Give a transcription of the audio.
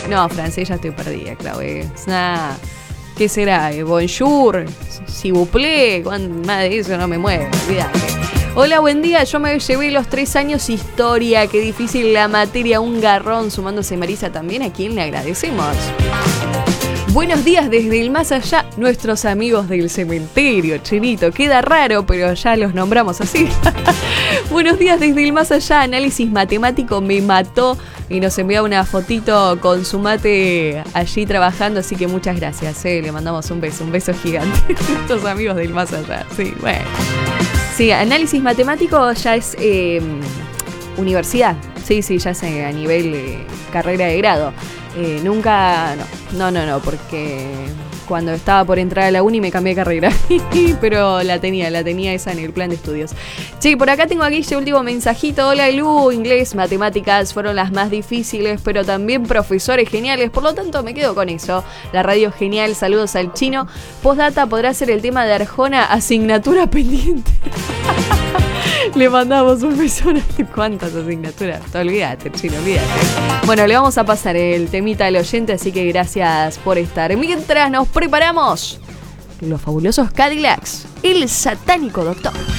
No, francés ya estoy perdida, Claudia. Nah. ¿Qué será? Bonjour, s'il vous plaît. Más de eso no me mueve, olvídate. Hola, buen día. Yo me llevé los 3 años historia. Qué difícil la materia, un garrón. Sumándose Marisa también, a quien le agradecemos. Buenos días desde el más allá, nuestros amigos del cementerio, Chinito. Queda raro, pero ya los nombramos así. Buenos días desde el más allá, análisis matemático me mató. Y nos envía una fotito con su mate allí trabajando, así que muchas gracias. Le mandamos un beso gigante. Nuestros amigos del más allá. Sí, bueno. Sí, análisis matemático ya es universidad. Sí, ya es a nivel carrera de grado. Nunca, no, porque cuando estaba por entrar a la uni me cambié de carrera, pero la tenía esa en el plan de estudios. Sí, por acá tengo aquí este último mensajito. Hola Lu, inglés, matemáticas fueron las más difíciles, pero también profesores geniales, por lo tanto me quedo con eso. La radio genial, saludos al chino. Postdata podrá ser el tema de Arjona, asignatura pendiente. Le mandamos un beso. ¿Cuántas asignaturas? Olvídate, chino, olvídate. Bueno, le vamos a pasar el temita al oyente, así que gracias por estar. Mientras nos preparamos, los fabulosos Cadillacs, el satánico doctor.